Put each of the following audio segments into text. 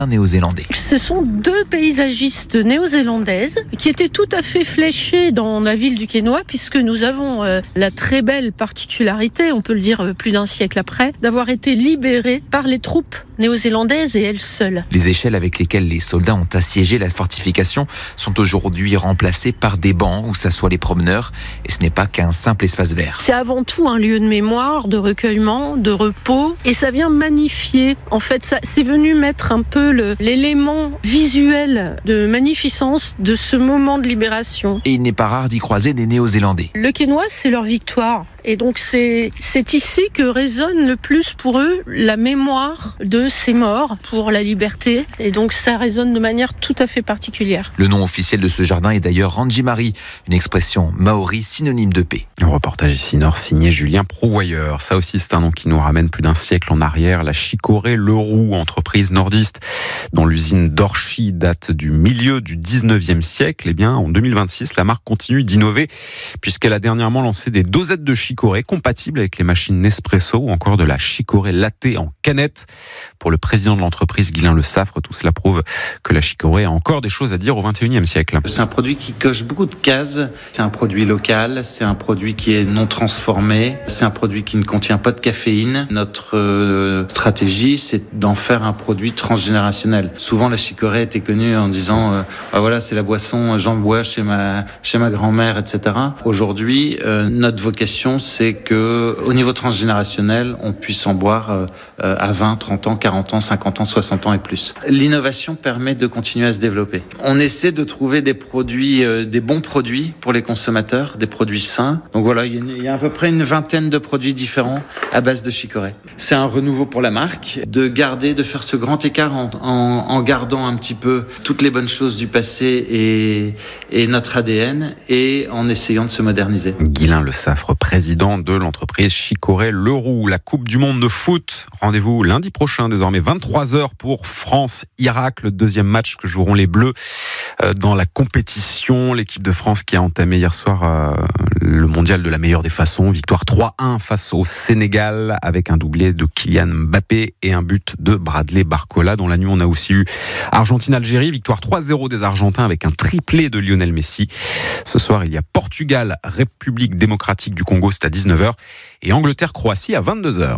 néo-zélandais. Ce sont deux paysagistes néo-zélandaises qui étaient tout à fait fléchées dans la ville du Quesnoy, puisque nous avons la très belle particularité, on peut le dire plus d'un siècle après, d'avoir été libérées par les troupes néo-zélandaises et elles seules. Les échelles avec lesquelles les soldats ont assiégé la fortification sont aujourd'hui remplacées par des bancs où s'assoient les promeneurs, et ce n'est pas qu'un simple espace vert. C'est avant tout un lieu de mémoire, de recueillement, de repos, et ça vient magnifier. En fait, ça, c'est venu mettre un peu l'élément visuel de magnificence de ce moment de libération. Et il n'est pas rare d'y croiser des Néo-Zélandais. Le Quesnoy, c'est leur victoire. Et donc c'est ici que résonne le plus pour eux la mémoire de ces morts pour la liberté. Et donc ça résonne de manière tout à fait particulière. Le nom officiel de ce jardin est d'ailleurs Rangi-Mari, une expression maori synonyme de paix. Un reportage ici Nord signé Julien Prouvoyeur. Ça aussi c'est un nom qui nous ramène plus d'un siècle en arrière. La Chicorée Leroux, entreprise nordiste dont l'usine d'Orchy date du milieu du 19e siècle. Eh bien en 2026, la marque continue d'innover puisqu'elle a dernièrement lancé des dosettes de chicorée compatible avec les machines Nespresso ou encore de la chicorée latte en canette. Pour le président de l'entreprise, Guylain Le Saffre, tout cela prouve que la chicorée a encore des choses à dire au XXIe siècle. C'est un produit qui coche beaucoup de cases. C'est un produit local, c'est un produit qui est non transformé, c'est un produit qui ne contient pas de caféine. Notre stratégie, c'est d'en faire un produit transgénérationnel. Souvent, la chicorée était connue en disant voilà, c'est la boisson, j'en bois chez ma grand-mère, etc. Aujourd'hui, notre vocation, c'est que au niveau transgénérationnel, on puisse en boire à 20, 30 ans, 40 ans, 50 ans, 60 ans et plus. L'innovation permet de continuer à se développer. On essaie de trouver des produits, des bons produits pour les consommateurs, des produits sains. Donc voilà, il y a à peu près une vingtaine de produits différents à base de chicorée. C'est un renouveau pour la marque, de faire ce grand écart en gardant un petit peu toutes les bonnes choses du passé et notre ADN et en essayant de se moderniser. Guylain Le Saffre, président de l'entreprise Chicorée Leroux. La Coupe du Monde de foot, rendez-vous lundi prochain, désormais 23h pour France-Irak, le deuxième match que joueront les Bleus dans la compétition. L'équipe de France qui a entamé hier soir le mondial de la meilleure des façons. Victoire 3-1 face au Sénégal avec un doublé de Kylian Mbappé et un but de Bradley Barcola. Dans la nuit, on a aussi eu Argentine-Algérie. Victoire 3-0 des Argentins avec un triplé de Lionel Messi. Ce soir, il y a Portugal-République démocratique du Congo, c'est à 19h. Et Angleterre-Croatie à 22h.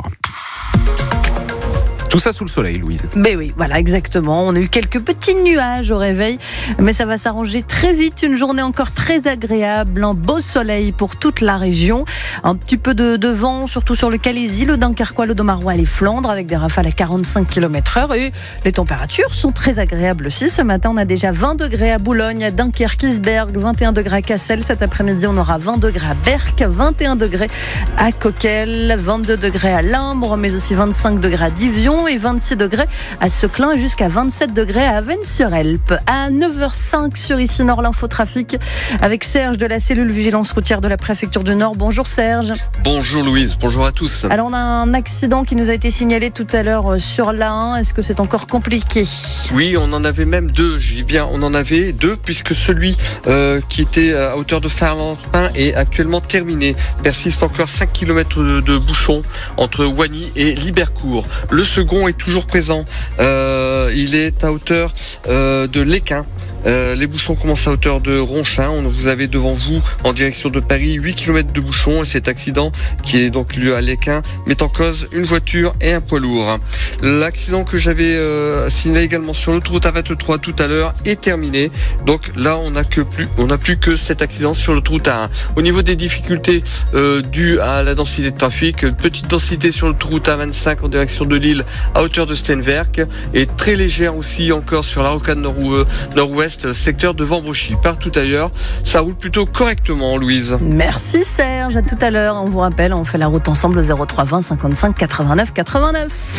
Tout ça sous le soleil, Louise. Ben oui, voilà, exactement. On a eu quelques petits nuages au réveil, mais ça va s'arranger très vite. Une journée encore très agréable, un beau soleil pour toute la région. Un petit peu de vent, surtout sur le Calaisis, le Dunkerquois, le Domarois et les Flandres, avec des rafales à 45 km/h. Et les températures sont très agréables aussi. Ce matin, on a déjà 20 degrés à Boulogne, à Dunkerque, Isberg, 21 degrés à Cassel. Cet après-midi, on aura 20 degrés à Berck, 21 degrés à Coquel, 22 degrés à Limbre, mais aussi 25 degrés à Divion et 26 degrés à Seclin jusqu'à 27 degrés à Avesnes-sur-Helpe. À 9h05 sur ici Nord, l'infotrafic avec Serge de la cellule vigilance routière de la préfecture du Nord. Bonjour Serge. Bonjour Louise, bonjour à tous. Alors on a un accident qui nous a été signalé tout à l'heure sur l'A1. Est-ce que c'est encore compliqué ? Oui, on en avait même deux. Je dis bien on en avait deux puisque celui qui était à hauteur de Farlampin est actuellement terminé. Persiste encore 5 km de bouchons entre Wagny et Libercourt. Le second est toujours présent. Il est à hauteur de Léquin. Les bouchons commencent à hauteur de Ronchin. Vous avez devant vous, en direction de Paris, 8 km de bouchons. Et cet accident, qui est donc lieu à Léquin, met en cause une voiture et un poids lourd. L'accident que j'avais signalé également sur l'autoroute A23 tout à l'heure est terminé. Donc là, on n'a plus que cet accident sur l'autoroute A1. Au niveau des difficultés dues à la densité de trafic, petite densité sur l'autoroute A25 en direction de Lille à hauteur de Steenwerk et très légère aussi encore sur la rocade nord-ouest, secteur de Vambrouchy. Partout ailleurs, ça roule plutôt correctement, Louise. Merci Serge, à tout à l'heure. On vous rappelle, on fait la route ensemble au 03 20 55 89 89.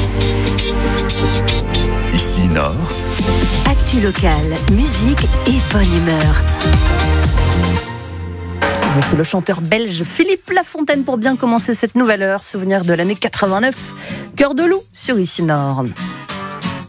Ici Nord. Actu locale, musique et bonne humeur. C'est le chanteur belge Philippe Lafontaine pour bien commencer cette nouvelle heure. Souvenir de l'année 89. Cœur de loup sur Ici Nord.